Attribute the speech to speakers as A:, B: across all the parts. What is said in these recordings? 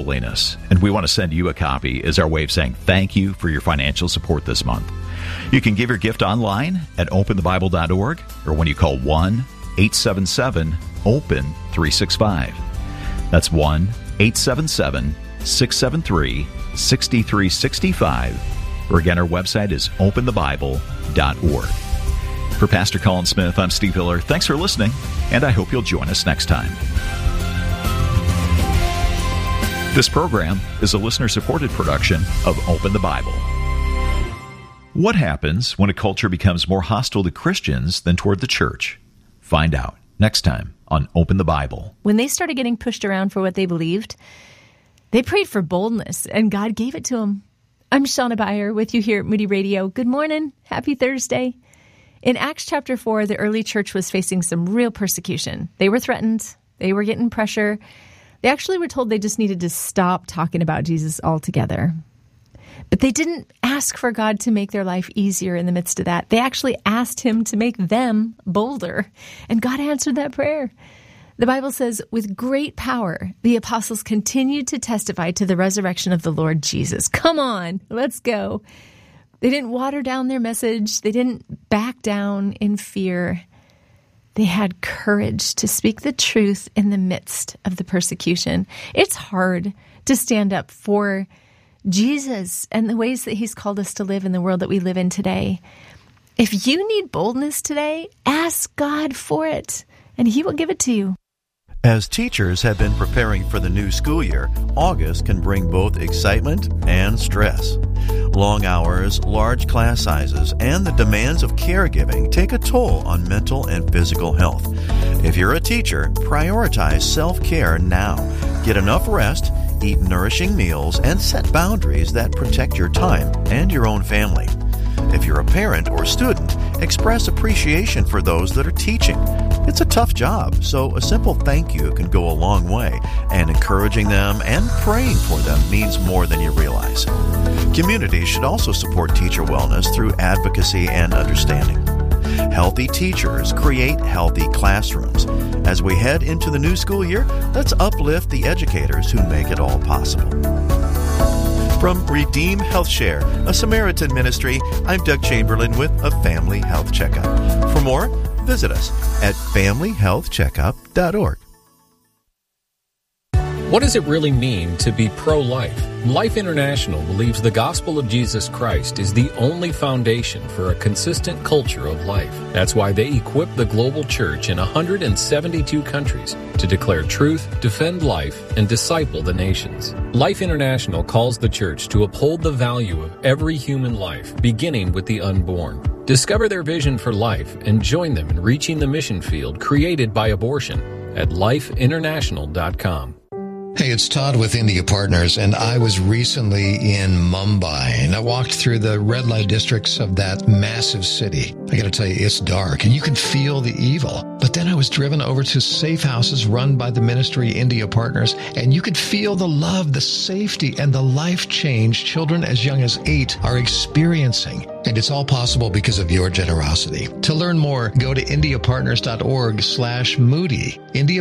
A: godliness, and we want to send you a copy as our way of saying thank you for your financial support this month. You can give your gift online at openthebible.org or when you call 1-877-OPEN-365. That's 1-877-673-6365. Or again, our website is openthebible.org. For Pastor Colin Smith, I'm Steve Hiller. Thanks for listening, and I hope you'll join us next time. This program is a listener-supported production of Open the Bible. What happens when a culture becomes more hostile to Christians than toward the church? Find out next time on Open the Bible.
B: When they started getting pushed around for what they believed, they prayed for boldness, and God gave it to them. I'm Shauna Beyer with you here at Moody Radio. Good morning. Happy Thursday. In Acts chapter 4, the early church was facing some real persecution. They were threatened. They were getting pressure. They actually were told they just needed to stop talking about Jesus altogether. But they didn't ask for God to make their life easier in the midst of that. They actually asked him to make them bolder. And God answered that prayer. The Bible says, with great power, the apostles continued to testify to the resurrection of the Lord Jesus. Come on, let's go. They didn't water down their message. They didn't back down in fear. They had courage to speak the truth in the midst of the persecution. It's hard to stand up for Jesus and the ways that he's called us to live in the world that we live in today. If you need boldness today, ask God for it, and he will give it to you.
C: As teachers have been preparing for the new school year, August can bring both excitement and stress. Long hours, large class sizes, and the demands of caregiving take a toll on mental and physical health. If you're a teacher, prioritize self-care now. Get enough rest, eat nourishing meals, and set boundaries that protect your time and your own family. If you're a parent or student, express appreciation for those that are teaching. It's a tough job, so a simple thank you can go a long way, and encouraging them and praying for them means more than you realize. Communities should also support teacher wellness through advocacy and understanding. Healthy teachers create healthy classrooms. As we head into the new school year, let's uplift the educators who make it all possible. From Redeem Health Share, a Samaritan ministry, I'm Doug Chamberlain with a Family Health Checkup. For more, visit us at familyhealthcheckup.org.
D: What does it really mean to be pro-life? Life International believes the gospel of Jesus Christ is the only foundation for a consistent culture of life. That's why they equip the global church in 172 countries to declare truth, defend life, and disciple the nations. Life International calls the church to uphold the value of every human life, beginning with the unborn. Discover their vision for life and join them in reaching the mission field created by abortion at lifeinternational.com.
E: Hey, it's Todd with India Partners, and I was recently in Mumbai, and I walked through the red light districts of that massive city. I got to tell you, it's dark, and you can feel the evil. But then I was driven over to safe houses run by the ministry India Partners, and you could feel the love, the safety, and the life change children as young as 8 are experiencing. And it's all possible because of your generosity. To learn more, go to indiapartners.org/Moody.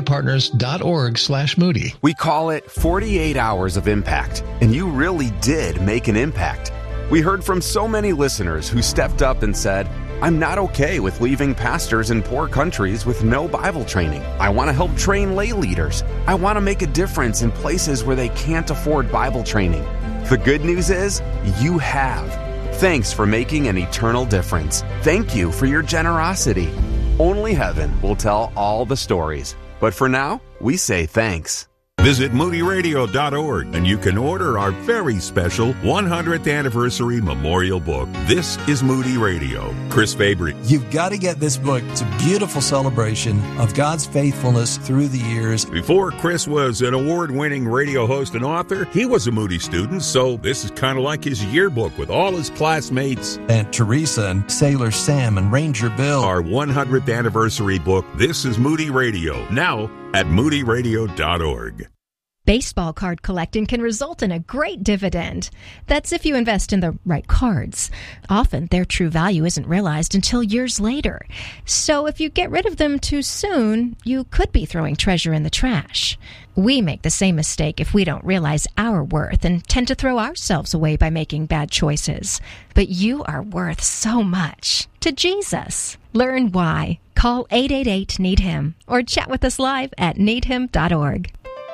E: indiapartners.org/Moody.
F: We call it 48 Hours of Impact, and you really did make an impact. We heard from so many listeners who stepped up and said, I'm not okay with leaving pastors in poor countries with no Bible training. I want to help train lay leaders. I want to make a difference in places where they can't afford Bible training. The good news is, you have. Thanks for making an eternal difference. Thank you for your generosity. Only heaven will tell all the stories. But for now, we say thanks.
G: Visit moodyradio.org and you can order our very special 100th anniversary memorial book. This is Moody Radio. Chris Fabry.
H: You've got to get this book. It's a beautiful celebration of God's faithfulness through the years.
G: Before Chris was an award-winning radio host and author, he was a Moody student, so this is kind of like his yearbook with all his classmates.
H: Aunt Teresa and Sailor Sam and Ranger Bill.
G: Our 100th anniversary book, This is Moody Radio, now at moodyradio.org.
I: Baseball card collecting can result in a great dividend. That's if you invest in the right cards. Often, their true value isn't realized until years later. So if you get rid of them too soon, you could be throwing treasure in the trash. We make the same mistake if we don't realize our worth and tend to throw ourselves away by making bad choices. But you are worth so much to Jesus. Learn why. Call 888-NEED-HIM or chat with us live at needhim.org.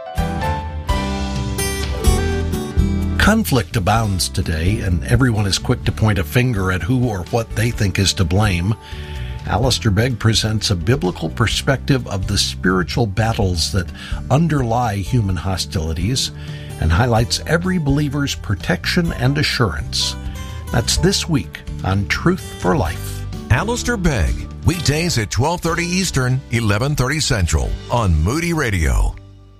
J: Conflict abounds today, and everyone is quick to point a finger at who or what they think is to blame. Alistair Begg presents a biblical perspective of the spiritual battles that underlie human hostilities and highlights every believer's protection and assurance. That's this week on Truth for Life.
K: Alistair Begg, weekdays at 12:30 Eastern, 11:30 Central on Moody Radio.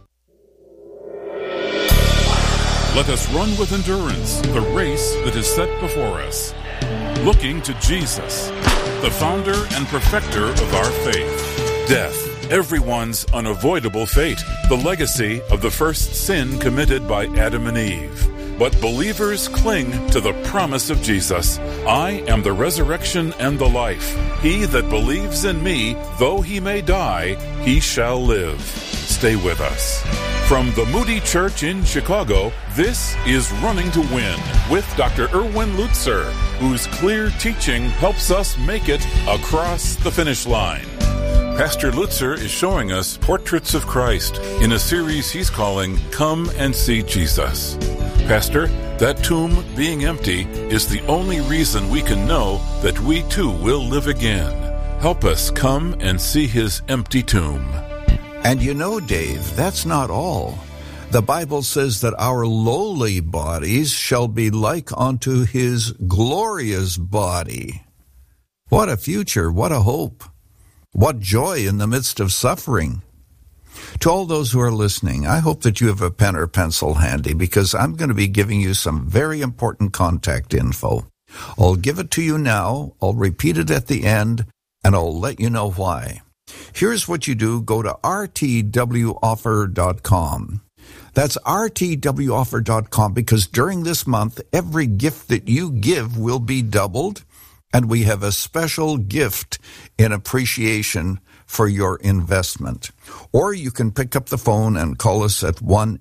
L: Let us run with endurance the race that is set before us, looking to Jesus, the founder and perfecter of our faith. Death, everyone's unavoidable fate, the legacy of the first sin committed by Adam and Eve. But believers cling to the promise of Jesus. I am the resurrection and the life. He that believes in me, though he may die, he shall live. Stay with us. From the Moody Church in Chicago, this is Running to Win with Dr. Erwin Lutzer, whose clear teaching helps us make it across the finish line. Pastor Lutzer is showing us portraits of Christ in a series he's calling Come and See Jesus. Pastor, that tomb being empty is the only reason we can know that we too will live again. Help us come and see his empty tomb.
M: And you know, Dave, that's not all. The Bible says that our lowly bodies shall be like unto his glorious body. What a future, what a hope, what joy in the midst of suffering. To all those who are listening, I hope that you have a pen or pencil handy because I'm going to be giving you some very important contact info. I'll give it to you now, I'll repeat it at the end, and I'll let you know why. Here's what you do. Go to rtwoffer.com. That's rtwoffer.com because during this month, every gift that you give will be doubled, and we have a special gift in appreciation for your investment. Or you can pick up the phone and call us at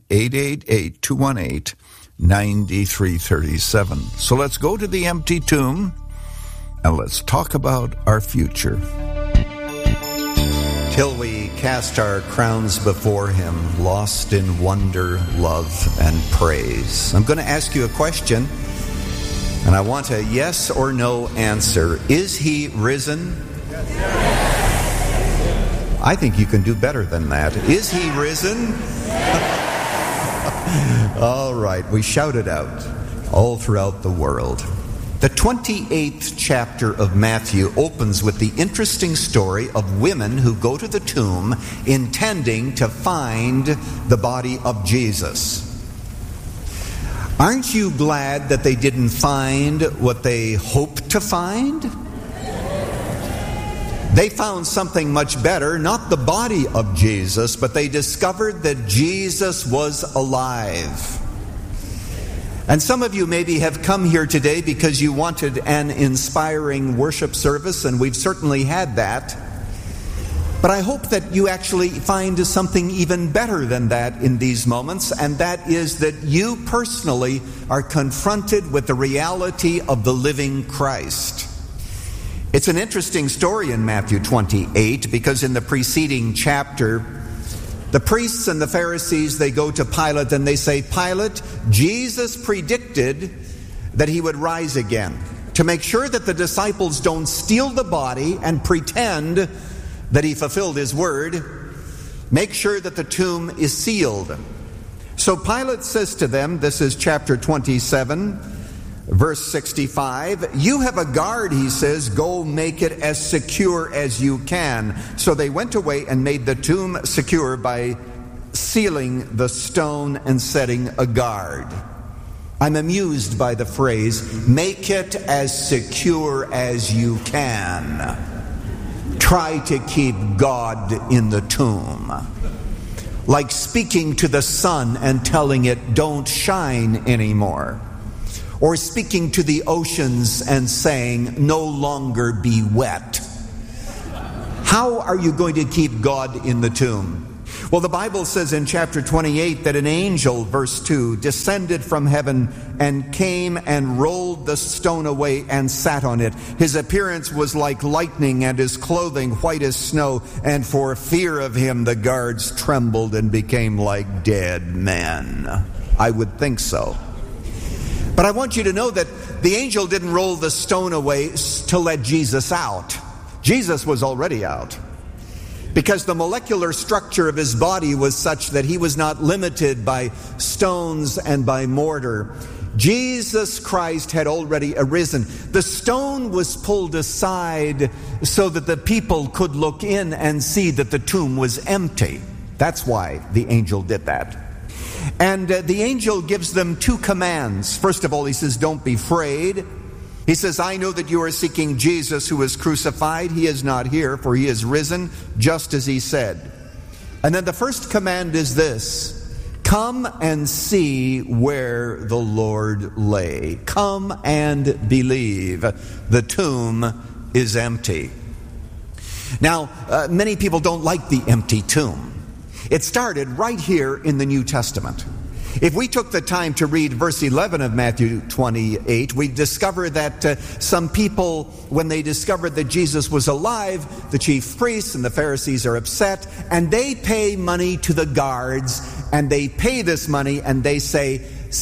M: 1-888-218-9337. So let's go to the empty tomb and let's talk about our future.
N: Till we cast our crowns before him, lost in wonder, love, and praise. I'm going to ask you a question, and I want a yes or no answer. Is he risen? I think you can do better than that. Is he risen? All right, we shout it out all throughout the world. The 28th chapter of Matthew opens with the interesting story of women who go to the tomb intending to find the body of Jesus. Aren't you glad that they didn't find what they hoped to find? They found something much better, not the body of Jesus, but they discovered that Jesus was alive. And some of you maybe have come here today because you wanted an inspiring worship service, and we've certainly had that. But I hope that you actually find something even better than that in these moments, and that is that you personally are confronted with the reality of the living Christ. It's an interesting story in Matthew 28 because in the preceding chapter, the priests and the Pharisees, they go to Pilate and they say, Pilate, Jesus predicted that he would rise again. To make sure that the disciples don't steal the body and pretend that he fulfilled his word, make sure that the tomb is sealed. So Pilate says to them, this is chapter 27, verse 65, you have a guard, he says, go make it as secure as you can. So they went away and made the tomb secure by sealing the stone and setting a guard. I'm amused by the phrase, make it as secure as you can. Try to keep God in the tomb. like speaking to the sun and telling it, don't shine anymore. Or speaking to the oceans and saying, no longer be wet. How are you going to keep God in the tomb? Well, the Bible says in chapter 28 that an angel, verse 2, descended from heaven and came and rolled the stone away and sat on it. His appearance was like lightning and his clothing white as snow. And for fear of him, the guards trembled and became like dead men. I would think so. But I want you to know that the angel didn't roll the stone away to let Jesus out. Jesus was already out. Because the molecular structure of his body was such that he was not limited by stones and by mortar. Jesus Christ had already arisen. The stone was pulled aside so that the people could look in and see that the tomb was empty. That's why the angel did that. And the angel gives them two commands. First of all, he says, don't be afraid. He says, I know that you are seeking Jesus who was crucified. He is not here, for he is risen, just as he said. And then the first command is this: come and see where the Lord lay. Come and believe. The tomb is empty. Now, many people don't like the empty tomb. It started right here in the New Testament. If we took the time to read verse 11 of Matthew 28, we discover that some people, when they discovered that Jesus was alive, the chief priests and the Pharisees are upset, and they pay money to the guards, and they pay this money, and they say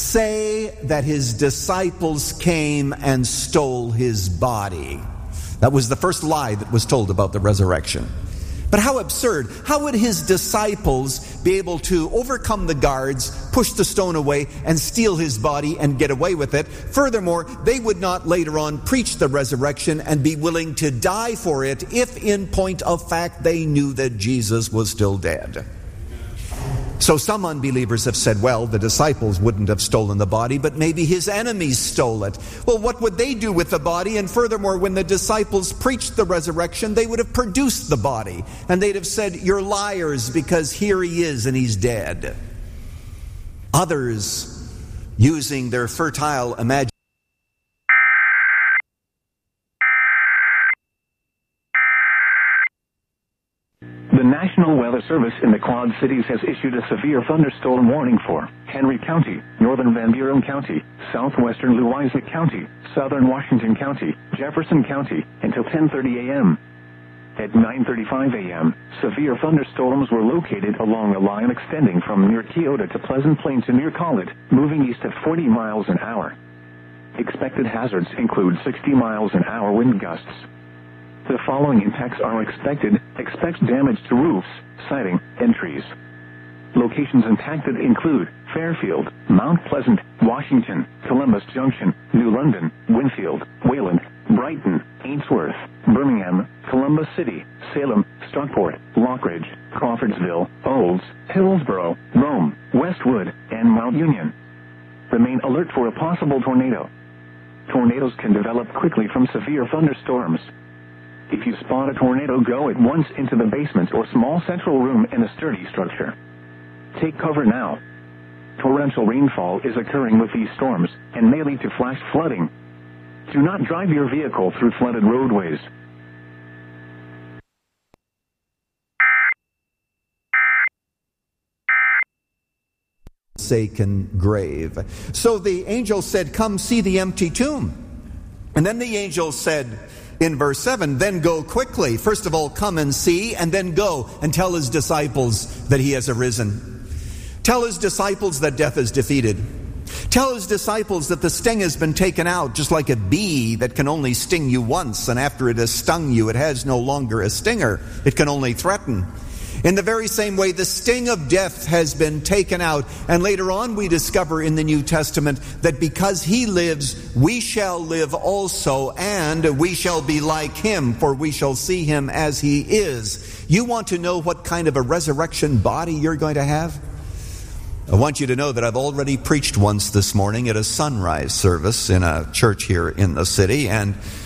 N: that his disciples came and stole his body. That was the first lie that was told about the resurrection. But how absurd. How would his disciples be able to overcome the guards, push the stone away, and steal his body and get away with it? Furthermore, they would not later on preach the resurrection and be willing to die for it if in point of fact they knew that Jesus was still dead. So some unbelievers have said, well, the disciples wouldn't have stolen the body, but maybe his enemies stole it. Well, what would they do with the body? And furthermore, when the disciples preached the resurrection, they would have produced the body. And they'd have said, you're liars, because here he is and he's dead. Others, using their fertile imagination,
O: the National Weather Service in the Quad Cities has issued a severe thunderstorm warning for Henry County, northern Van Buren County, southwestern Louisa County, southern Washington County, Jefferson County, until 10:30 a.m. At 9:35 a.m., severe thunderstorms were located along a line extending from near Keota to Pleasant Plain to near Collet, moving east at 40 miles an hour. Expected hazards include 60 miles an hour wind gusts. The following impacts are expected. Expect damage to roofs, siding, and trees. Locations impacted include Fairfield, Mount Pleasant, Washington, Columbus Junction, New London, Winfield, Wayland, Brighton, Ainsworth, Birmingham, Columbus City, Salem, Stockport, Lockridge, Crawfordsville, Olds, Hillsborough, Rome, Westwood, and Mount Union. Remain alert for a possible tornado. Tornadoes can develop quickly from severe thunderstorms. If you spot a tornado, go at once into the basement or small central room in a sturdy structure. Take cover now. Torrential rainfall is occurring with these storms and may lead to flash flooding. Do not drive your vehicle through flooded roadways.
N: Forsaken grave. So the angel said, come see the empty tomb. And then the angel said, in verse 7, then go quickly. First of all, come and see, and then go and tell his disciples that he has arisen. Tell his disciples that death is defeated. Tell his disciples that the sting has been taken out, just like a bee that can only sting you once, and after it has stung you, it has no longer a stinger. It can only threaten. In the very same way, the sting of death has been taken out. And later on, we discover in the New Testament that because he lives, we shall live also, and we shall be like him, for we shall see him as he is. You want to know what kind of a resurrection body you're going to have? I want you to know that I've already preached once this morning at a sunrise service in a church here in the city, and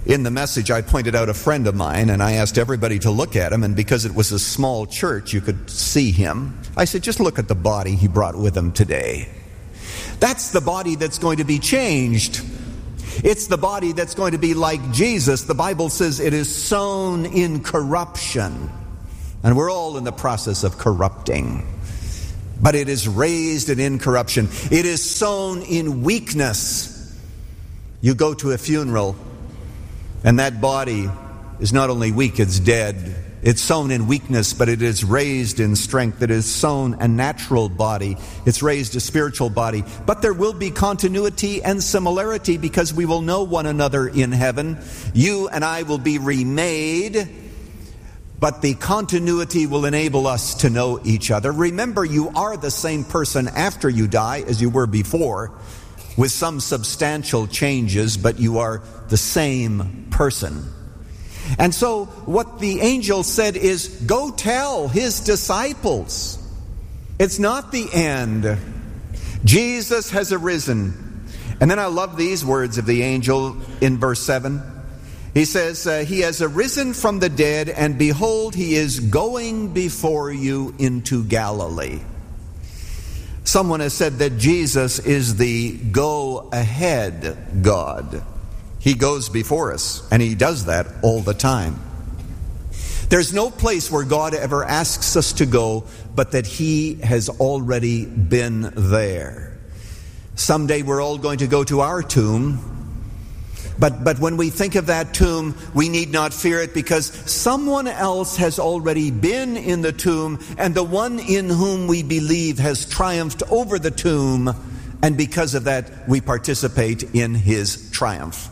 N: In the message, I pointed out a friend of mine, and I asked everybody to look at him, and because it was a small church, you could see him. I said, just look at the body he brought with him today. That's the body that's going to be changed. It's the body that's going to be like Jesus. The Bible says it is sown in corruption. And we're all in the process of corrupting. But it is raised in incorruption. It is sown in weakness. You go to a funeral, and that body is not only weak, it's dead. It's sown in weakness, but it is raised in strength. It is sown a natural body. It's raised a spiritual body. But there will be continuity and similarity because we will know one another in heaven. You and I will be remade, but the continuity will enable us to know each other. Remember, you are the same person after you die as you were before, with some substantial changes, but you are the same person. And so what the angel said is, go tell his disciples. It's not the end. Jesus has arisen. And then I love these words of the angel in verse 7. He says, he has arisen from the dead, and behold, he is going before you into Galilee. Someone has said that Jesus is the go-ahead God. He goes before us, and he does that all the time. There's no place where God ever asks us to go, but that he has already been there. Someday we're all going to go to our tomb, but when we think of that tomb, we need not fear it, because someone else has already been in the tomb, and the one in whom we believe has triumphed over the tomb, and because of that, we participate in his triumph.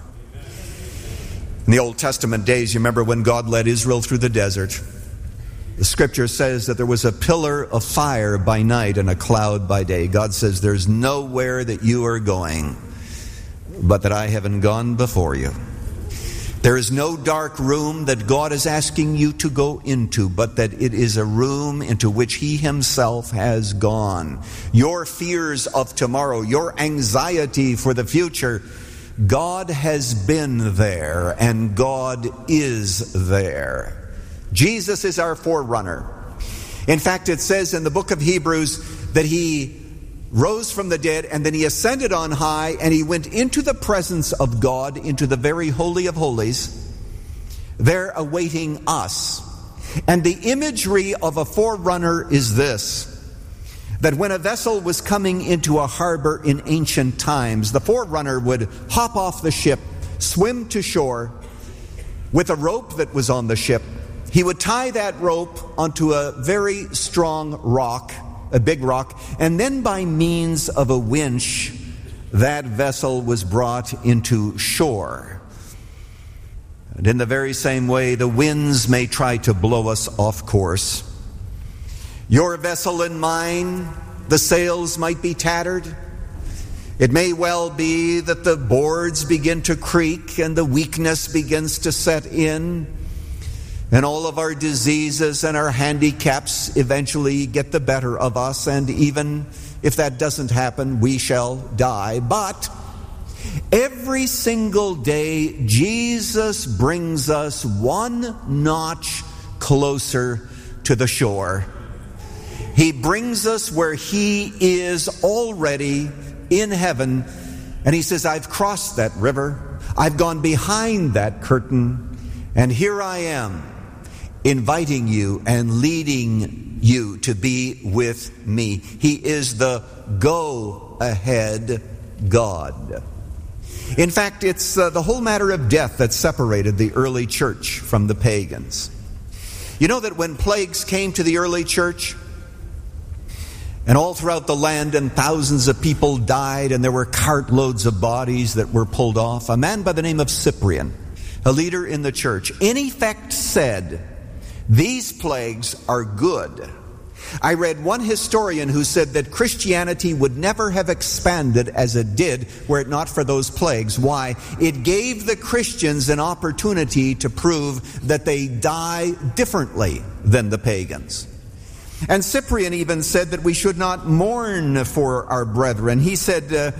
N: In the Old Testament days, you remember when God led Israel through the desert. The scripture says that there was a pillar of fire by night and a cloud by day. God says, there's nowhere that you are going, but that I haven't gone before you. There is no dark room that God is asking you to go into, but that it is a room into which he himself has gone. Your fears of tomorrow, your anxiety for the future, God has been there, and God is there. Jesus is our forerunner. In fact, it says in the book of Hebrews that he rose from the dead, and then he ascended on high, and he went into the presence of God, into the very holy of holies, there awaiting us. And the imagery of a forerunner is this: that when a vessel was coming into a harbor in ancient times, the forerunner would hop off the ship, swim to shore with a rope that was on the ship. He would tie that rope onto a very strong rock, a big rock, and then by means of a winch, that vessel was brought into shore. And in the very same way, the winds may try to blow us off course. Your vessel and mine, the sails might be tattered. It may well be that the boards begin to creak and the weakness begins to set in, and all of our diseases and our handicaps eventually get the better of us, and even if that doesn't happen, we shall die. But every single day, Jesus brings us one notch closer to the shore. He brings us where he is already in heaven, and he says, I've crossed that river. I've gone behind that curtain, and here I am, inviting you and leading you to be with me. He is the go-ahead God. In fact, it's the whole matter of death that separated the early church from the pagans. You know that when plagues came to the early church, and all throughout the land, and thousands of people died, and there were cartloads of bodies that were pulled off, a man by the name of Cyprian, a leader in the church, in effect said, these plagues are good. I read one historian who said that Christianity would never have expanded as it did were it not for those plagues. Why? It gave the Christians an opportunity to prove that they die differently than the pagans. And Cyprian even said that we should not mourn for our brethren. He said,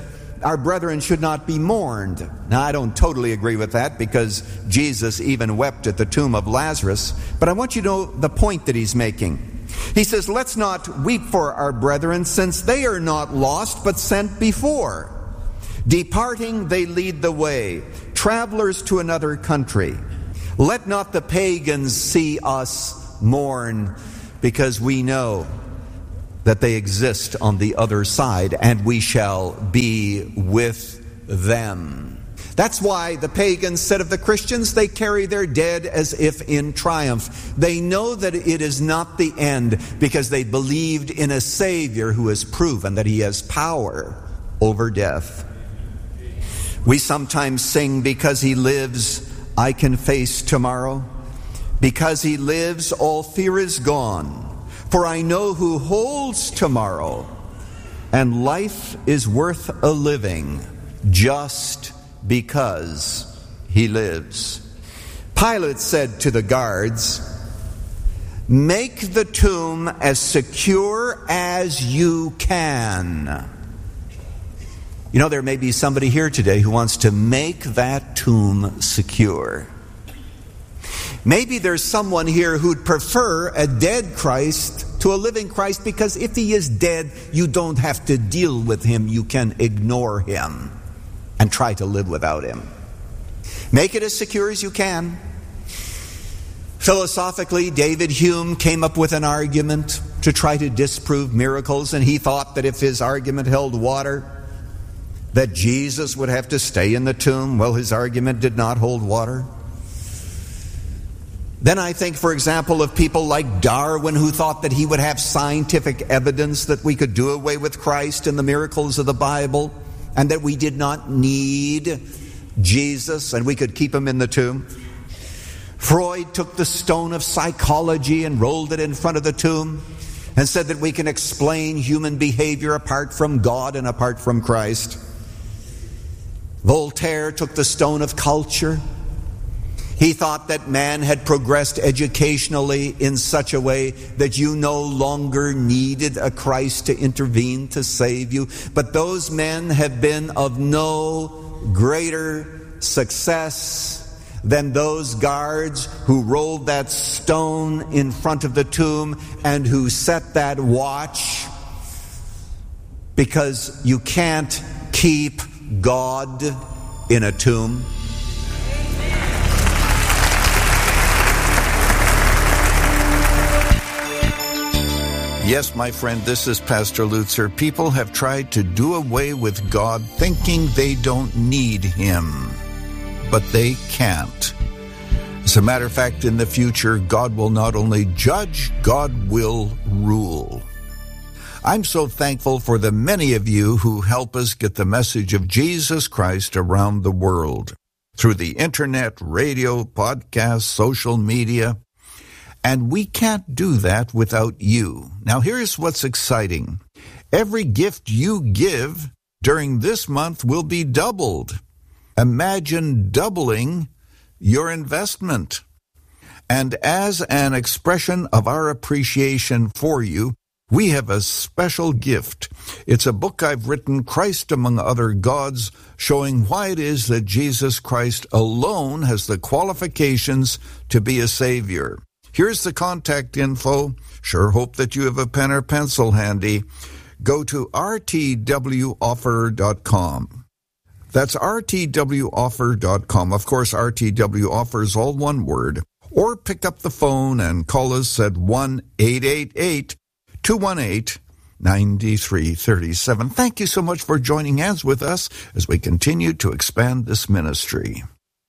N: our brethren should not be mourned. Now, I don't totally agree with that because Jesus even wept at the tomb of Lazarus. But I want you to know the point that he's making. He says, let's not weep for our brethren, since they are not lost, but sent before. Departing, they lead the way, travelers to another country. Let not the pagans see us mourn, because we know that they exist on the other side, and we shall be with them. That's why the pagans said of the Christians, they carry their dead as if in triumph. They know that it is not the end, because they believed in a Savior who has proven that he has power over death. We sometimes sing, because he lives, I can face tomorrow. Because he lives, all fear is gone. For I know who holds tomorrow, and life is worth a living just because he lives. Pilate said to the guards, make the tomb as secure as you can. You know, there may be somebody here today who wants to make that tomb secure. Maybe there's someone here who'd prefer a dead Christ to a living Christ, because if he is dead, you don't have to deal with him. You can ignore him and try to live without him. Make it as secure as you can. Philosophically, David Hume came up with an argument to try to disprove miracles, and he thought that if his argument held water, that Jesus would have to stay in the tomb. Well, his argument did not hold water. Then I think, for example, of people like Darwin, who thought that he would have scientific evidence that we could do away with Christ and the miracles of the Bible, and that we did not need Jesus and we could keep him in the tomb. Freud took the stone of psychology and rolled it in front of the tomb and said that we can explain human behavior apart from God and apart from Christ. Voltaire took the stone of culture. He thought that man had progressed educationally in such a way that you no longer needed a Christ to intervene to save you. But those men have been of no greater success than those guards who rolled that stone in front of the tomb and who set that watch, because you can't keep God in a tomb.
M: Yes, my friend, this is Pastor Lutzer. People have tried to do away with God, thinking they don't need him, but they can't. As a matter of fact, in the future, God will not only judge, God will rule. I'm so thankful for the many of you who help us get the message of Jesus Christ around the world through the internet, radio, podcasts, social media. And we can't do that without you. Now, here's what's exciting. Every gift you give during this month will be doubled. Imagine doubling your investment. And as an expression of our appreciation for you, we have a special gift. It's a book I've written, Christ Among Other Gods, showing why it is that Jesus Christ alone has the qualifications to be a Savior. Here's the contact info. Sure hope that you have a pen or pencil handy. Go to rtwoffer.com. That's rtwoffer.com. Of course, RTW Offer is all one word. Or pick up the phone and call us at 1-888-218-9337. Thank you so much for joining hands with us as we continue to expand this ministry.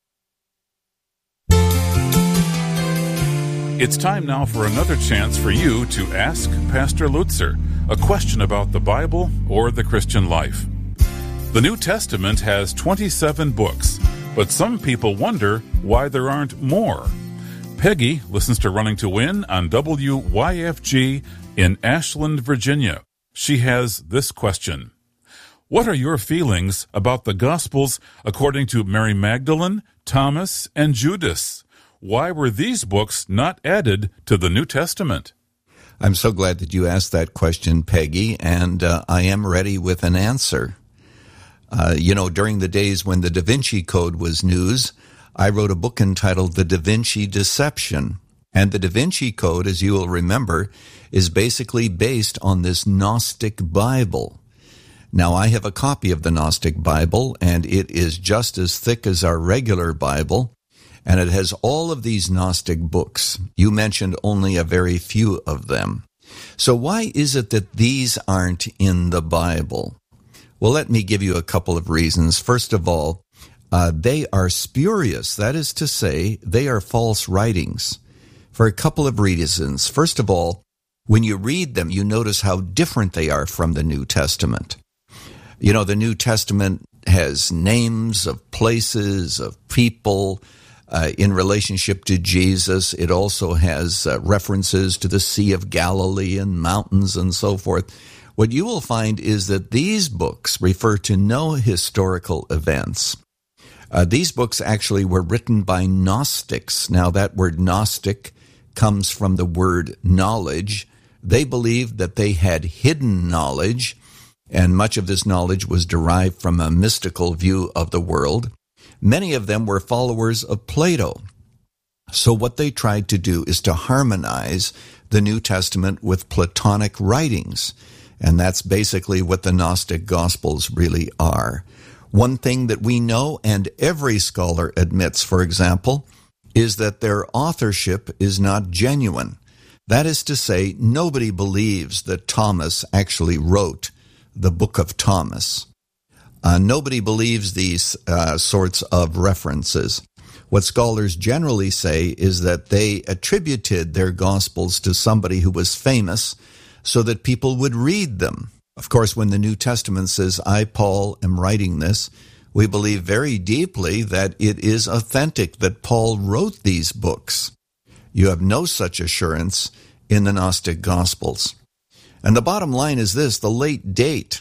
L: It's time now for another chance for you to ask Pastor Lutzer a question about the Bible or the Christian life. The New Testament has 27 books, but some people wonder why there aren't more. Peggy listens to Running to Win on WYFG in Ashland, Virginia. She has this question. What are your feelings about the Gospels according to Mary Magdalene, Thomas, and Judas? Why were these books not added to the New Testament?
M: I'm so glad that you asked that question, Peggy, and I am ready with an answer. During the days when the Da Vinci Code was news, I wrote a book entitled The Da Vinci Deception. And the Da Vinci Code, as you will remember, is basically based on this Gnostic Bible. Now, I have a copy of the Gnostic Bible, and it is just as thick as our regular Bible, and it has all of these Gnostic books. You mentioned only a very few of them. So why is it that these aren't in the Bible? Well, let me give you a couple of reasons. First of all, they are spurious. That is to say, they are false writings for a couple of reasons. First of all, when you read them, you notice how different they are from the New Testament. The New Testament has names of places, of people in relationship to Jesus. It also has references to the Sea of Galilee and mountains and so forth. What you will find is that these books refer to no historical events. These books actually were written by Gnostics. Now, that word Gnostic comes from the word knowledge. They believed that they had hidden knowledge, and much of this knowledge was derived from a mystical view of the world. Many of them were followers of Plato. So what they tried to do is to harmonize the New Testament with Platonic writings. And that's basically what the Gnostic Gospels really are. One thing that we know, and every scholar admits, for example, is that their authorship is not genuine. That is to say, nobody believes that Thomas actually wrote the Book of Thomas. Nobody believes these sorts of references. What scholars generally say is that they attributed their Gospels to somebody who was famous so that people would read them. Of course, when the New Testament says, I, Paul, am writing this, we believe very deeply that it is authentic, that Paul wrote these books. You have no such assurance in the Gnostic Gospels. And the bottom line is this, the late date.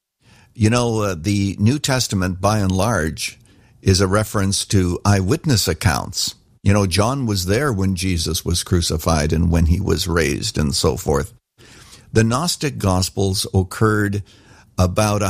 M: The New Testament, by and large, is a reference to eyewitness accounts. John was there when Jesus was crucified and when he was raised and so forth. The Gnostic Gospels occurred about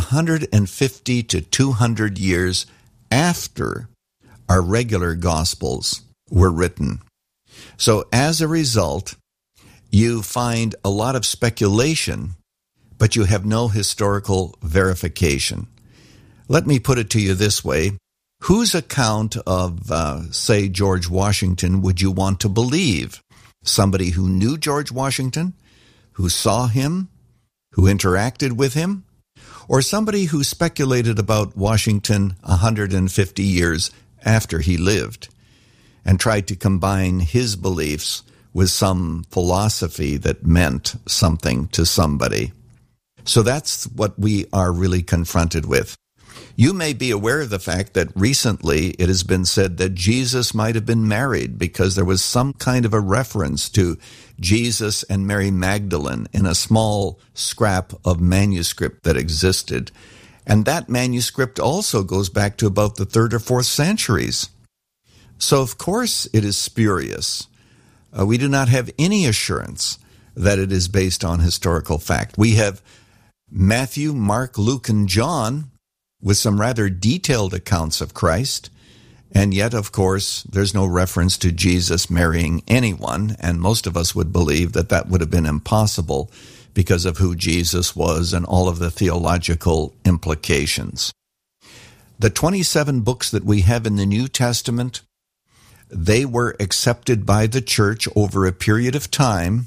M: 150 to 200 years after our regular Gospels were written. So as a result, you find a lot of speculation, but you have no historical verification. Let me put it to you this way. Whose account of, say, George Washington would you want to believe? Somebody who knew George Washington, who saw him, who interacted with him, or somebody who speculated about Washington 150 years after he lived and tried to combine his beliefs with some philosophy that meant something to somebody? So that's what we are really confronted with. You may be aware of the fact that recently it has been said that Jesus might have been married because there was some kind of a reference to Jesus and Mary Magdalene in a small scrap of manuscript that existed. And that manuscript also goes back to about the 3rd or 4th centuries. So of course it is spurious. We do not have any assurance that it is based on historical fact. We have Matthew, Mark, Luke, and John with some rather detailed accounts of Christ, and yet, of course, there's no reference to Jesus marrying anyone, and most of us would believe that that would have been impossible because of who Jesus was and all of the theological implications. The 27 books that we have in the New Testament, they were accepted by the church over a period of time,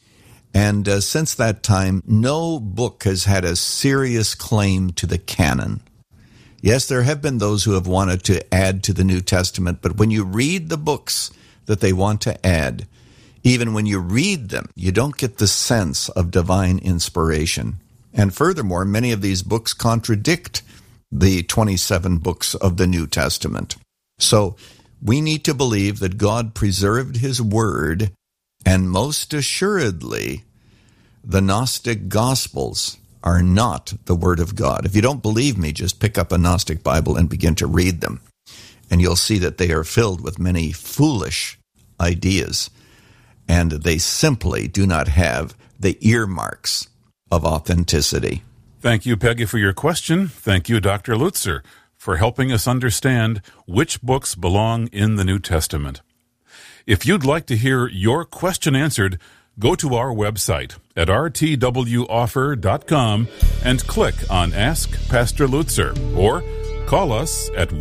M: and since that time, no book has had a serious claim to the canon. Yes, there have been those who have wanted to add to the New Testament, but when you read the books that they want to add, even when you read them, you don't get the sense of divine inspiration. And furthermore, many of these books contradict the 27 books of the New Testament. So we need to believe that God preserved his word, and most assuredly, the Gnostic Gospels are not the Word of God. If you don't believe me, just pick up a Gnostic Bible and begin to read them, and you'll see that they are filled with many foolish ideas, and they simply do not have the earmarks of authenticity.
L: Thank you, Peggy, for your question. Thank you, Dr. Lutzer, for helping us understand which books belong in the New Testament. If you'd like to hear your question answered, go to our website at rtwoffer.com and click on Ask Pastor Lutzer, or call us at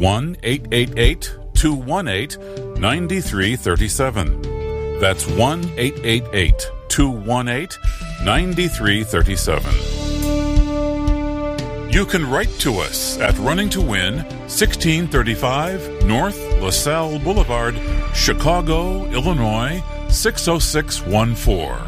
L: 1-888-218-9337. That's 1-888-218-9337. You can write to us at Running to Win, 1635 North LaSalle Boulevard, Chicago, Illinois, 60614.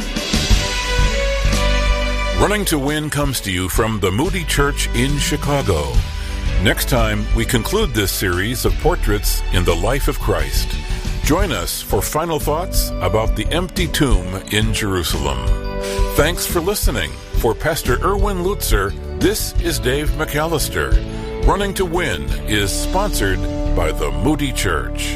L: Running to Win comes to you from the Moody Church in Chicago. Next time, we conclude this series of portraits in the life of Christ. Join us for final thoughts about the empty tomb in Jerusalem. Thanks for listening. For Pastor Erwin Lutzer, this is Dave McAllister. Running to Win is sponsored by the Moody Church.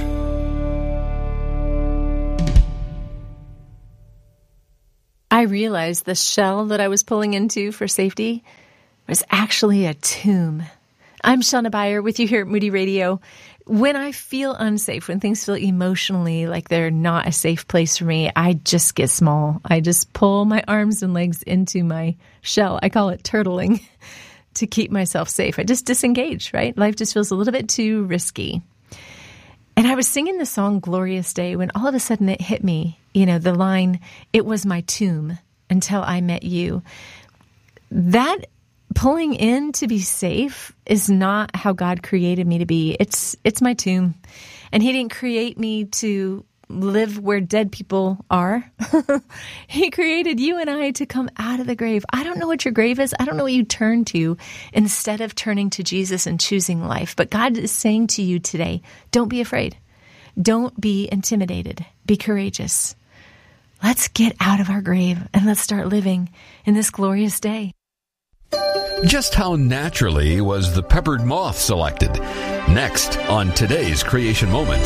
B: I realized the shell that I was pulling into for safety was actually a tomb. I'm Shauna Beyer with you here at Moody Radio. When I feel unsafe, when things feel emotionally like they're not a safe place for me, I just get small. I just pull my arms and legs into my shell. I call it turtling to keep myself safe. I just disengage, right? Life just feels a little bit too risky. And I was singing the song Glorious Day when all of a sudden it hit me, the line, "It was my tomb until I met you." That pulling in to be safe is not how God created me to be. It's my tomb. And He didn't create me to live where dead people are. He created you and I to come out of the grave. I don't know what your grave is. I don't know what you turn to instead of turning to Jesus and choosing life. But God is saying to you today, don't be afraid. Don't be intimidated. Be courageous. Let's get out of our grave and let's start living in this glorious day.
P: Just how naturally was the peppered moth selected? Next on today's Creation Moment.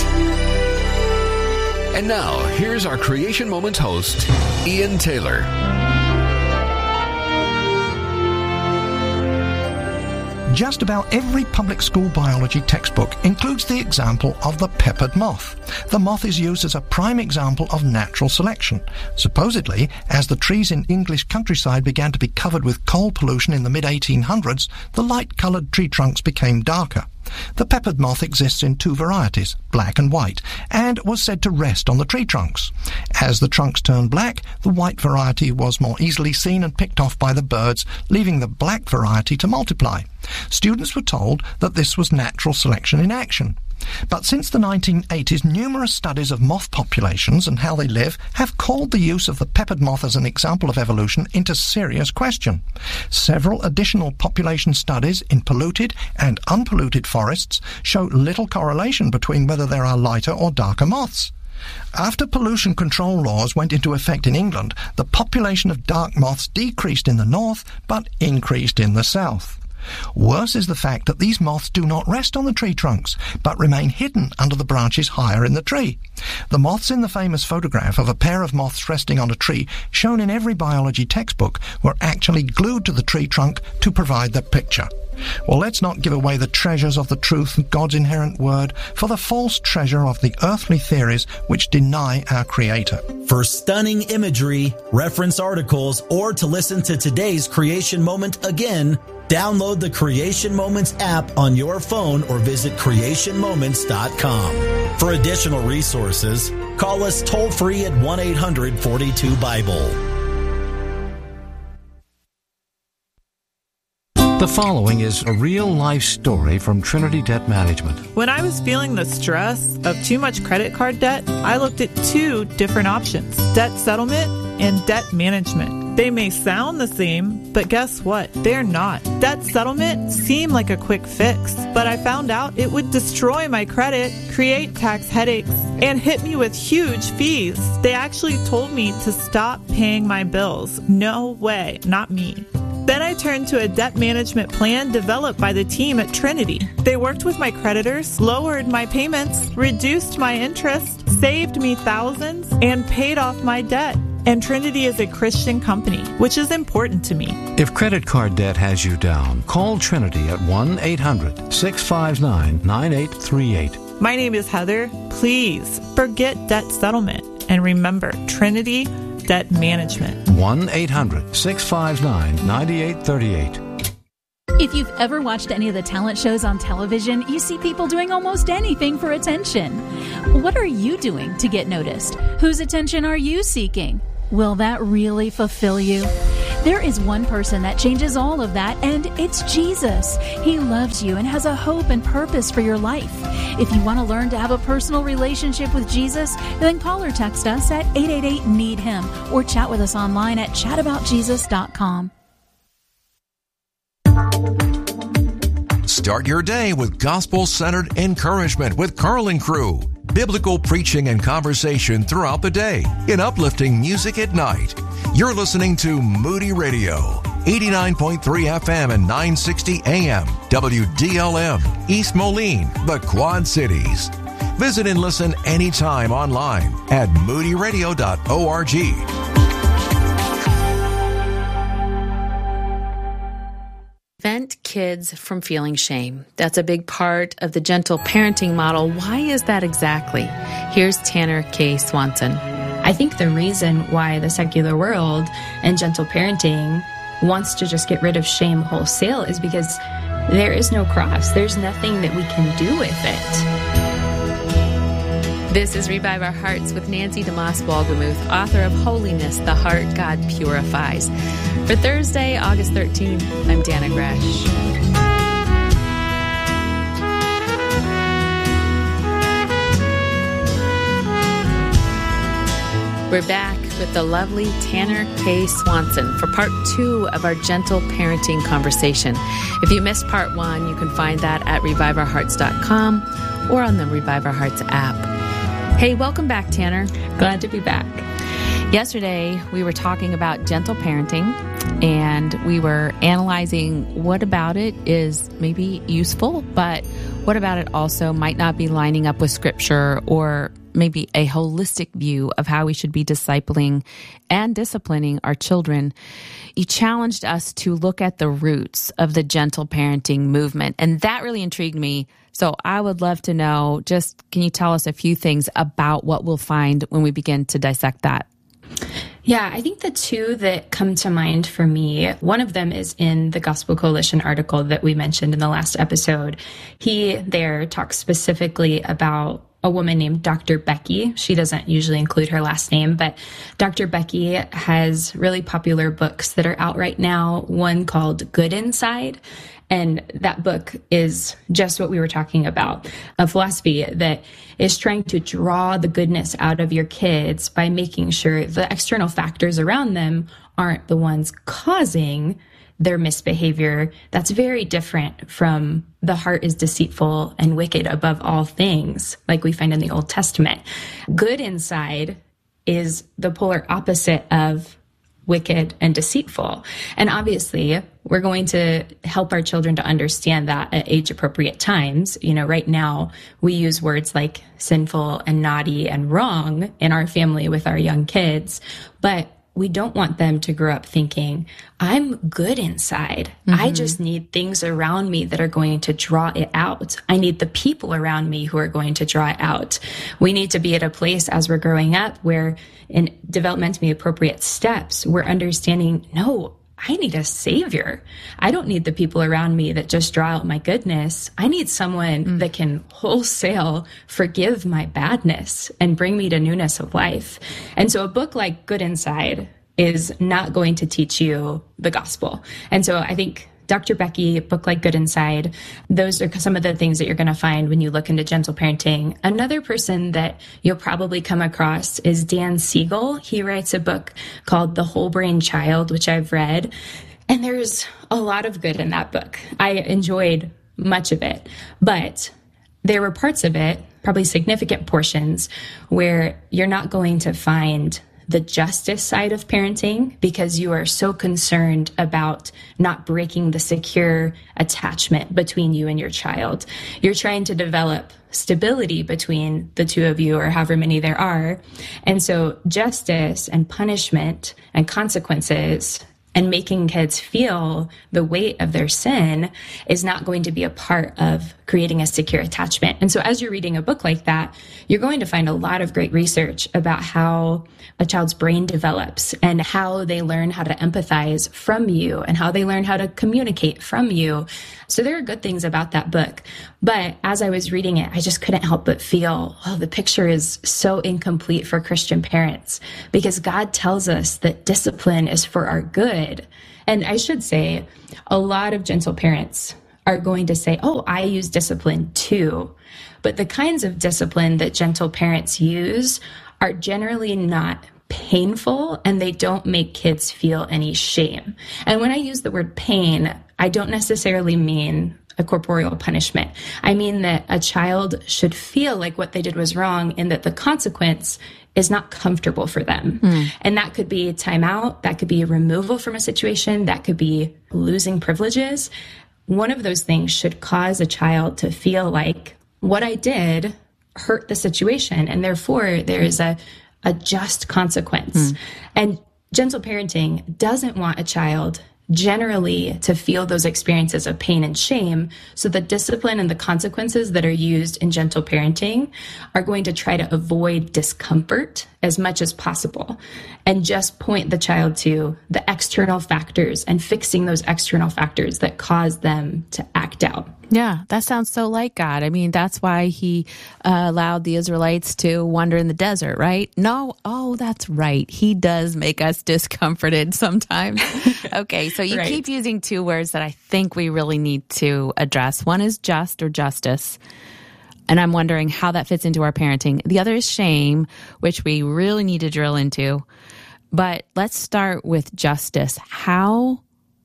P: And now, here's our Creation Moments host, Ian Taylor.
Q: Just about every public school biology textbook includes the example of the peppered moth. The moth is used as a prime example of natural selection. Supposedly, as the trees in English countryside began to be covered with coal pollution in the mid-1800s, the light-coloured tree trunks became darker. The peppered moth exists in two varieties, black and white, and was said to rest on the tree trunks. As the trunks turned black, the white variety was more easily seen and picked off by the birds, leaving the black variety to multiply. Students were told that this was natural selection in action. But since the 1980s, numerous studies of moth populations and how they live have called the use of the peppered moth as an example of evolution into serious question. Several additional population studies in polluted and unpolluted forests show little correlation between whether there are lighter or darker moths. After pollution control laws went into effect in England, the population of dark moths decreased in the north but increased in the south. Worse is the fact that these moths do not rest on the tree trunks, but remain hidden under the branches higher in the tree. The moths in the famous photograph of a pair of moths resting on a tree, shown in every biology textbook, were actually glued to the tree trunk to provide the picture. Well, let's not give away the treasures of the truth of God's inherent word for the false treasure of the earthly theories which deny our Creator.
R: For stunning imagery, reference articles, or to listen to today's Creation Moment again, download the Creation Moments app on your phone or visit creationmoments.com. For additional resources, call us toll-free at 1-800-42-BIBLE.
J: The following is a real-life story from Trinity Debt Management.
S: When I was feeling the stress of too much credit card debt, I looked at two different options: debt settlement and debt management. They may sound the same, but guess what? They're not. Debt settlement seemed like a quick fix, but I found out it would destroy my credit, create tax headaches, and hit me with huge fees. They actually told me to stop paying my bills. No way, not me. Then I turned to a debt management plan developed by the team at Trinity. They worked with my creditors, lowered my payments, reduced my interest, saved me thousands, and paid off my debt. And Trinity is a Christian company, which is important to me.
J: If credit card debt has you down, call Trinity at 1-800-659-9838.
S: My name is Heather. Please forget debt settlement and remember Trinity Debt Management.
J: 1-800-659-9838.
T: If you've ever watched any of the talent shows on television, you see people doing almost anything for attention. What are you doing to get noticed? Whose attention are you seeking? Will that really fulfill you? There is one person that changes all of that, and it's Jesus. He loves you and has a hope and purpose for your life. If you want to learn to have a personal relationship with Jesus, then call or text us at 888-NEED-HIM or chat with us online at chataboutjesus.com.
K: Start your day with gospel-centered encouragement with Carl and Crew. Biblical preaching and conversation throughout the day in uplifting music at night. You're listening to Moody Radio, 89.3 FM and 960 AM, WDLM, East Moline, the Quad Cities. Visit and listen anytime online at moodyradio.org.
U: Prevent kids from feeling shame. That's a big part of the gentle parenting model. Why is that exactly? Here's Tanner K. Swanson.
V: I think the reason why the secular world and gentle parenting wants to just get rid of shame wholesale is because there is no cross. There's nothing that we can do with it.
U: This is Revive Our Hearts with Nancy DeMoss Walgemuth, author of Holiness, the Heart God Purifies. For Thursday, August 13th, I'm Dana Gresh. We're back with the lovely Tanner K. Swanson for part 2 of our gentle parenting conversation. If you missed part 1, you can find that at reviveourhearts.com or on the Revive Our Hearts app. Hey, welcome back, Tanner.
V: Glad to be back.
U: Yesterday, we were talking about gentle parenting, and we were analyzing what about it is maybe useful, but what about it also might not be lining up with Scripture or maybe a holistic view of how we should be discipling and disciplining our children. You challenged us to look at the roots of the gentle parenting movement, and that really intrigued me. So I would love to know, just can you tell us a few things about what we'll find when we begin to dissect that?
V: Yeah, I think the two that come to mind for me, one of them is in the Gospel Coalition article that we mentioned in the last episode. He there talks specifically about a woman named Dr. Becky. She doesn't usually include her last name, but Dr. Becky has really popular books that are out right now, one called Good Inside. And that book is just what we were talking about, a philosophy that is trying to draw the goodness out of your kids by making sure the external factors around them aren't the ones causing their misbehavior. That's very different from the heart is deceitful and wicked above all things, like we find in the Old Testament. Good inside is the polar opposite of wicked and deceitful. And obviously, we're going to help our children to understand that at age-appropriate times. You know, right now, we use words like sinful and naughty and wrong in our family with our young kids, but we don't want them to grow up thinking, I'm good inside. I just need things around me that are going to draw it out. I need the people around me who are going to draw it out. We need to be at a place as we're growing up where in developmentally appropriate steps, we're understanding, no, I need a savior. I don't need the people around me that just draw out my goodness. I need someone that can wholesale forgive my badness and bring me to newness of life. And so a book like Good Inside is not going to teach you the gospel. And so I think Dr. Becky, a book like Good Inside, those are some of the things that you're going to find when you look into gentle parenting. Another person that you'll probably come across is Dan Siegel. He writes a book called The Whole Brain Child, which I've read. And there's a lot of good in that book. I enjoyed much of it, but there were parts of it, probably significant portions, where you're not going to find the justice side of parenting because you are so concerned about not breaking the secure attachment between you and your child. You're trying to develop stability between the two of you, or however many there are. And so justice and punishment and consequences and making kids feel the weight of their sin is not going to be a part of creating a secure attachment. And so as you're reading a book like that, you're going to find a lot of great research about how a child's brain develops and how they learn how to empathize from you and how they learn how to communicate from you. So there are good things about that book. But as I was reading it, I just couldn't help but feel, oh, the picture is so incomplete for Christian parents because God tells us that discipline is for our good. And I should say, a lot of gentle parents are going to say, oh, I use discipline too. But the kinds of discipline that gentle parents use are generally not painful, and they don't make kids feel any shame. And when I use the word pain, I don't necessarily mean a corporeal punishment. I mean that a child should feel like what they did was wrong and that the consequence is not comfortable for them. And that could be timeout, that could be removal from a situation, that could be losing privileges. One of those things should cause a child to feel like what I did hurt the situation, and therefore there is a just consequence. And gentle parenting doesn't want a child generally to feel those experiences of pain and shame. So the discipline and the consequences that are used in gentle parenting are going to try to avoid discomfort as much as possible and just point the child to the external factors and fixing those external factors that cause them to act out.
U: Yeah, that sounds so like God. I mean, that's why he allowed the Israelites to wander in the desert, right? No, oh, that's right. He does make us discomforted sometimes. Okay, so you keep using two words that I think we really need to address. One is just or justice, and I'm wondering how that fits into our parenting. The other is shame, which we really need to drill into. But let's start with justice. How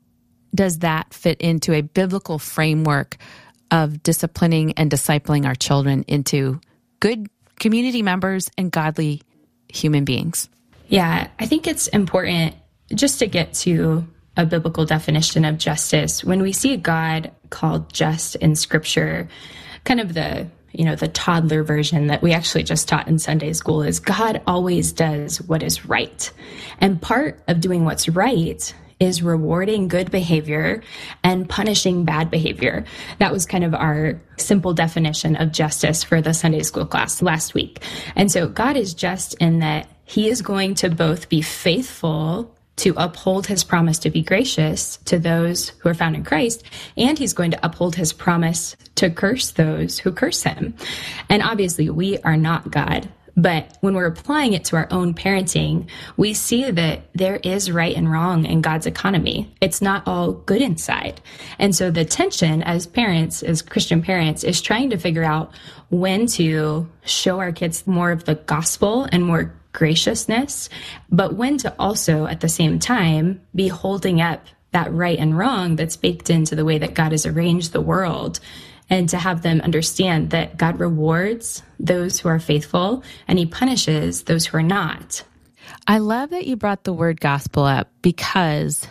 U: does that fit into a biblical framework of disciplining and discipling our children into good community members and godly human beings?
V: Yeah, I think it's important just to get to a biblical definition of justice. When we see God called just in Scripture, kind of the toddler version that we actually just taught in Sunday school is God always does what is right. And part of doing what's right is rewarding good behavior and punishing bad behavior. That was kind of our simple definition of justice for the Sunday school class last week. And so God is just in that he is going to both be faithful to uphold his promise to be gracious to those who are found in Christ, and he's going to uphold his promise to curse those who curse him. And obviously, we are not God. But when we're applying it to our own parenting, we see that there is right and wrong in God's economy. It's not all good inside. And so the tension as parents, as Christian parents, is trying to figure out when to show our kids more of the gospel and more graciousness, but when to also at the same time be holding up that right and wrong that's baked into the way that God has arranged the world, and to have them understand that God rewards those who are faithful and he punishes those who are not.
U: I love that you brought the word gospel up, because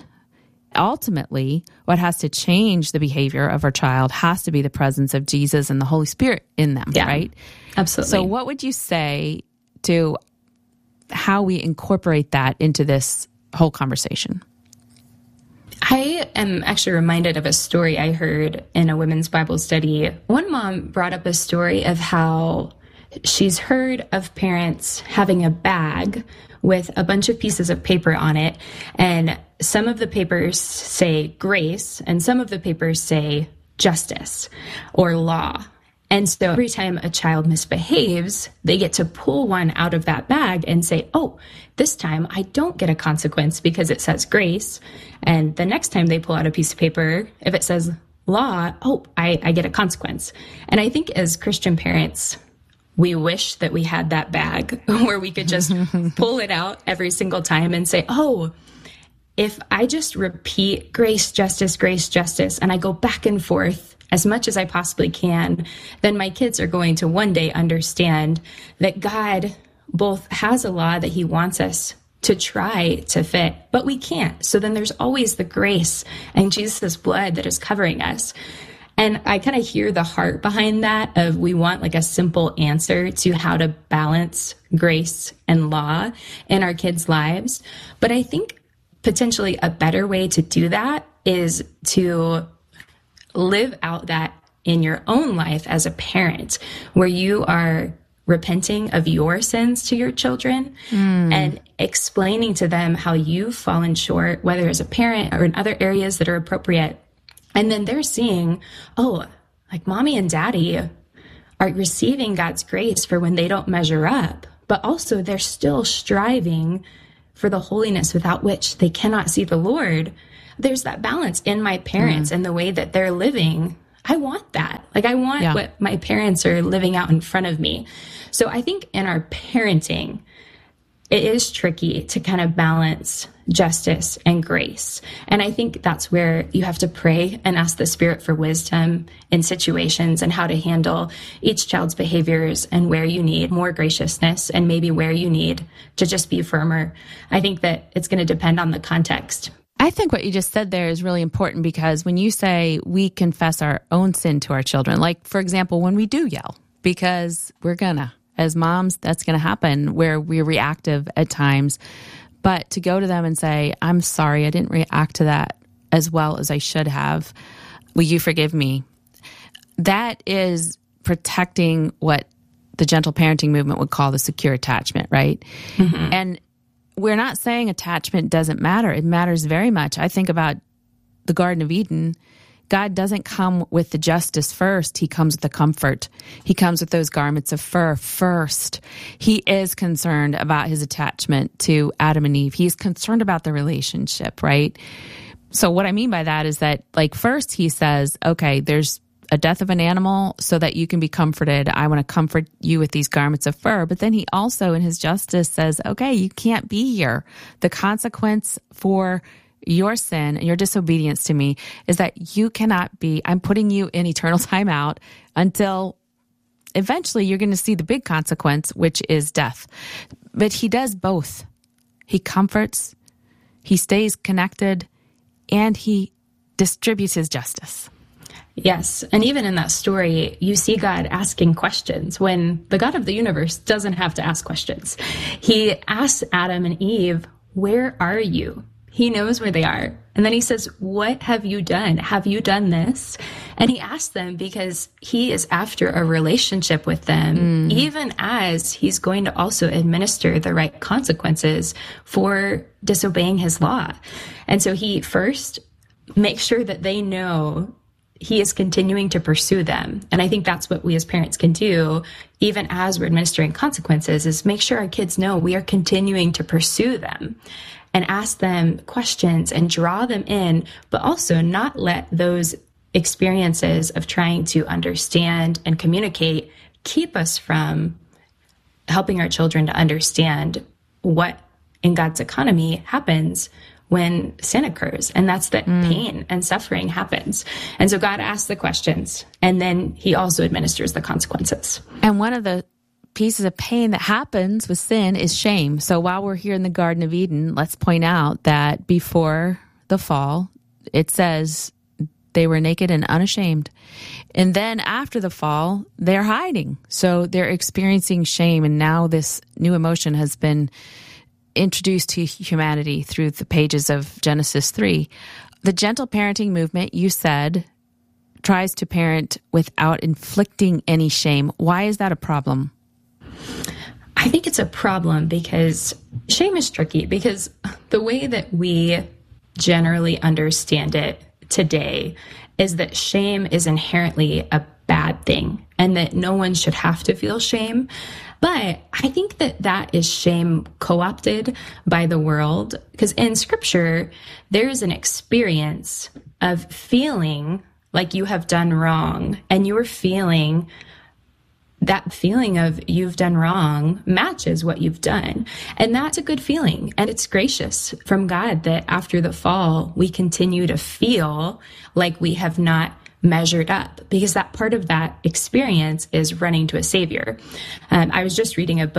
U: ultimately what has to change the behavior of our child has to be the presence of Jesus and the Holy Spirit in them, right?
V: Absolutely.
U: So what would you say to how we incorporate that into this whole conversation?
V: I am actually reminded of a story I heard in a women's Bible study. One mom brought up a story of how she's heard of parents having a bag with a bunch of pieces of paper on it, and some of the papers say grace, and some of the papers say justice or law. And so every time a child misbehaves, they get to pull one out of that bag and say, oh, this time I don't get a consequence because it says grace. And the next time they pull out a piece of paper, if it says law, oh, I get a consequence. And I think as Christian parents, we wish that we had that bag where we could just pull it out every single time and say, oh, if I just repeat grace, justice, and I go back and forth as much as I possibly can, then my kids are going to one day understand that God both has a law that he wants us to try to fit, but we can't. So then there's always the grace and Jesus' blood that is covering us. And I kind of hear the heart behind that of we want like a simple answer to how to balance grace and law in our kids' lives. But I think potentially a better way to do that is to live out that in your own life as a parent, where you are repenting of your sins to your children and explaining to them how you've fallen short, whether as a parent or in other areas that are appropriate. And then they're seeing, oh, like mommy and daddy are receiving God's grace for when they don't measure up, but also they're still striving for the holiness without which they cannot see the Lord. There's that balance in my parents and the way that they're living. I want that. Like I want what my parents are living out in front of me. So I think in our parenting, it is tricky to kind of balance justice and grace. And I think that's where you have to pray and ask the Spirit for wisdom in situations and how to handle each child's behaviors and where you need more graciousness and maybe where you need to just be firmer. I think that it's going to depend on the context.
U: I think what you just said there is really important, because when you say we confess our own sin to our children, like, for example, when we do yell, because we're gonna, as moms, that's going to happen where we're reactive at times. But to go to them and say, I'm sorry, I didn't react to that as well as I should have. Will you forgive me? That is protecting what the gentle parenting movement would call the secure attachment, right? Mm-hmm. And we're not saying attachment doesn't matter. It matters very much. I think about the Garden of Eden. God doesn't come with the justice first. He comes with the comfort. He comes with those garments of fur first. He is concerned about his attachment to Adam and Eve. He's concerned about the relationship, right? So what I mean by that is that, like, first he says, okay, there's a death of an animal so that you can be comforted. I want to comfort you with these garments of fur. But then he also, in his justice, says, okay, you can't be here. The consequence for your sin and your disobedience to me is that you cannot be, I'm putting you in eternal timeout until eventually you're going to see the big consequence, which is death. But he does both. He comforts, he stays connected, and he distributes his justice.
V: Yes. And even in that story, you see God asking questions when the God of the universe doesn't have to ask questions. He asks Adam and Eve, where are you? He knows where they are. And then he says, what have you done? Have you done this? And he asks them because he is after a relationship with them, even as he's going to also administer the right consequences for disobeying his law. And so he first makes sure that they know he is continuing to pursue them. And I think that's what we as parents can do, even as we're administering consequences, is make sure our kids know we are continuing to pursue them and ask them questions and draw them in, but also not let those experiences of trying to understand and communicate keep us from helping our children to understand what in God's economy happens when sin occurs. And that's that pain and suffering happens. And so God asks the questions, and then he also administers the consequences.
U: And one of the pieces of pain that happens with sin is shame. So while we're here in the Garden of Eden, let's point out that before the fall, it says they were naked and unashamed. And then after the fall, they're hiding. So they're experiencing shame. And now this new emotion has been introduced to humanity through the pages of Genesis 3. The gentle parenting movement, you said, tries to parent without inflicting any shame. Why is that a problem?
V: I think it's a problem because shame is tricky, because the way that we generally understand it today is that shame is inherently a bad thing and that no one should have to feel shame. But I think that that is shame co-opted by the world, because in Scripture, there's an experience of feeling like you have done wrong, and you're feeling that feeling of you've done wrong matches what you've done. And that's a good feeling. And it's gracious from God that after the fall, we continue to feel like we have not measured up, because that part of that experience is running to a savior. I was just reading a book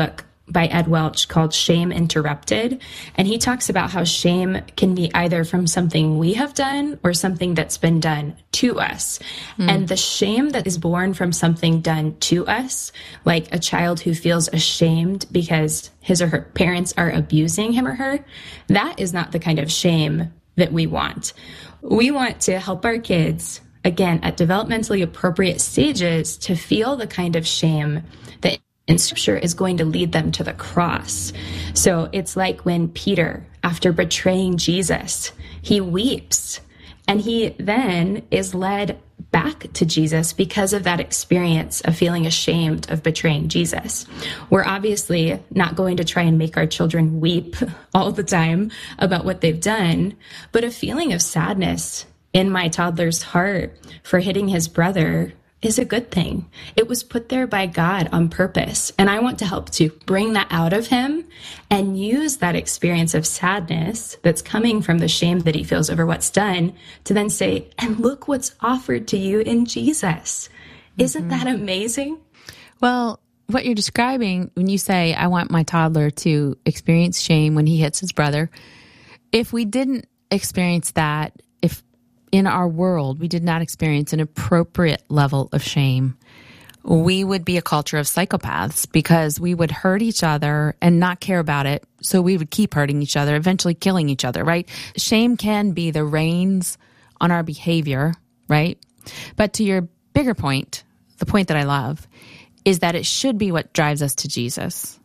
V: by Ed Welch called Shame Interrupted. And he talks about how shame can be either from something we have done or something that's been done to us. And the shame that is born from something done to us, like a child who feels ashamed because his or her parents are abusing him or her, that is not the kind of shame that we want. We want to help our kids, again, at developmentally appropriate stages, to feel the kind of shame that in Scripture is going to lead them to the cross. So it's like when Peter, after betraying Jesus, he weeps, and he then is led back to Jesus because of that experience of feeling ashamed of betraying Jesus. We're obviously not going to try and make our children weep all the time about what they've done, but a feeling of sadness in my toddler's heart for hitting his brother is a good thing. It was put there by God on purpose. And I want to help to bring that out of him and use that experience of sadness that's coming from the shame that he feels over what's done to then say, and look what's offered to you in Jesus. Isn't that amazing?
U: Well, what you're describing when you say, I want my toddler to experience shame when he hits his brother, if we didn't experience that, if in our world we did not experience an appropriate level of shame, we would be a culture of psychopaths because we would hurt each other and not care about it. So we would keep hurting each other, eventually killing each other, right? Shame can be the reins on our behavior, right? But to your bigger point, the point that I love, is that it should be what drives us to Jesus.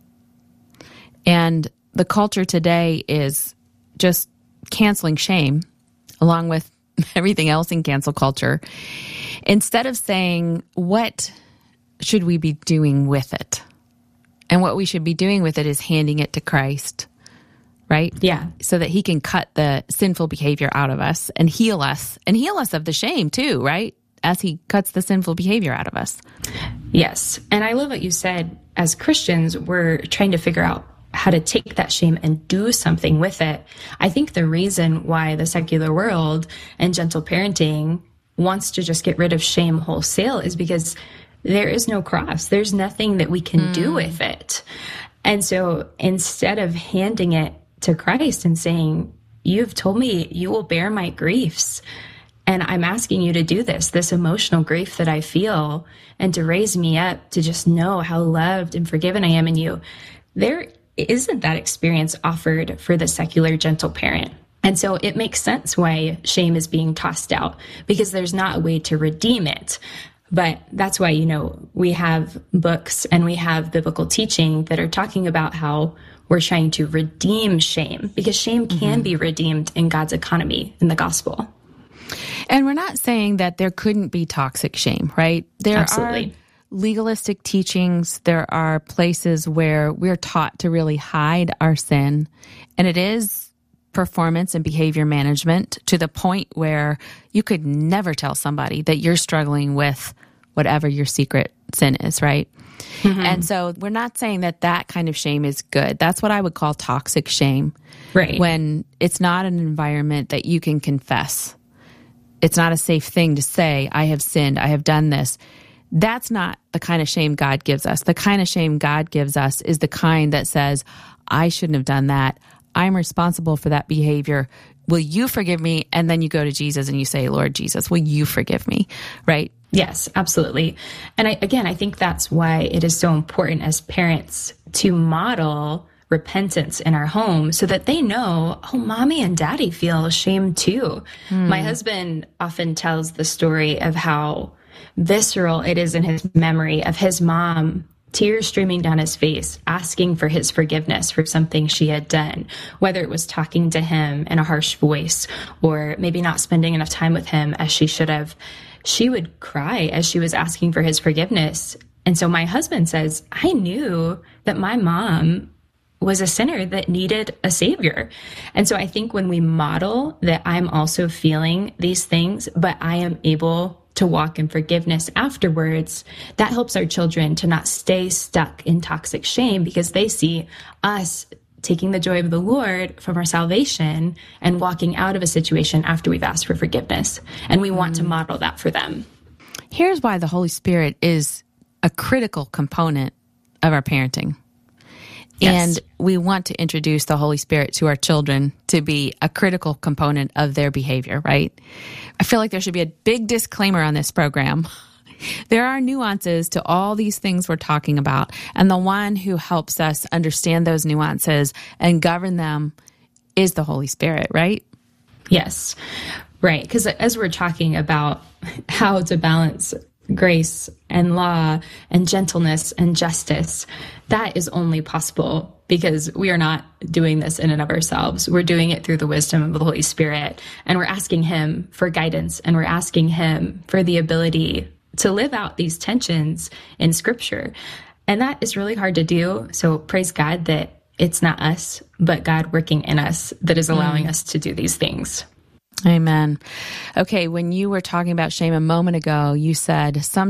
U: And the culture today is just canceling shame along with everything else in cancel culture, instead of saying, what should we be doing with it? And what we should be doing with it is handing it to Christ, right?
V: Yeah.
U: So that he can cut the sinful behavior out of us and heal us of the shame too, right? As he cuts the sinful behavior out of us.
V: Yes. And I love what you said. As Christians, we're trying to figure out how to take that shame and do something with it. I think the reason why the secular world and gentle parenting wants to just get rid of shame wholesale is because there is no cross. There's nothing that we can do with it. And so instead of handing it to Christ and saying, you've told me you will bear my griefs, and I'm asking you to do this emotional grief that I feel, and to raise me up to just know how loved and forgiven I am in you, there isn't that experience offered for the secular gentle parent. And so it makes sense why shame is being tossed out, because there's not a way to redeem it. But that's why, we have books and we have biblical teaching that are talking about how we're trying to redeem shame, because shame can be redeemed in God's economy, in the gospel.
U: And we're not saying that there couldn't be toxic shame, right? There
V: Absolutely.
U: are legalistic teachings. There are places where we're taught to really hide our sin. And it is performance and behavior management to the point where you could never tell somebody that you're struggling with whatever your secret sin is, right? And so we're not saying that that kind of shame is good. That's what I would call toxic shame.
V: Right.
U: When it's not an environment that you can confess. It's not a safe thing to say, I have sinned, I have done this. That's not the kind of shame God gives us. The kind of shame God gives us is the kind that says, I shouldn't have done that. I'm responsible for that behavior. Will you forgive me? And then you go to Jesus and you say, Lord Jesus, will you forgive me? Right?
V: Yes, absolutely. And I think that's why it is so important as parents to model repentance in our home so that they know, oh, mommy and daddy feel shame too. My husband often tells the story of how visceral it is in his memory of his mom, tears streaming down his face, asking for his forgiveness for something she had done, whether it was talking to him in a harsh voice or maybe not spending enough time with him as she should have. She would cry as she was asking for his forgiveness. And so my husband says, I knew that my mom was a sinner that needed a savior. And so I think when we model that I'm also feeling these things, but I am able to walk in forgiveness afterwards, that helps our children to not stay stuck in toxic shame, because they see us taking the joy of the Lord from our salvation and walking out of a situation after we've asked for forgiveness. And we want to model that for them.
U: Here's why the Holy Spirit is a critical component of our parenting. And we want to introduce the Holy Spirit to our children to be a critical component of their behavior, right? I feel like there should be a big disclaimer on this program. There are nuances to all these things we're talking about, and the one who helps us understand those nuances and govern them is the Holy Spirit, right?
V: Yes, right. Because as we're talking about how to balance grace and law and gentleness and justice, that is only possible because we are not doing this in and of ourselves. We're doing it through the wisdom of the Holy Spirit, and we're asking him for guidance, and we're asking him for the ability to live out these tensions in Scripture. And that is really hard to do. So praise God that it's not us, but God working in us that is allowing us to do these things.
U: Amen. Okay, when you were talking about shame a moment ago, you said some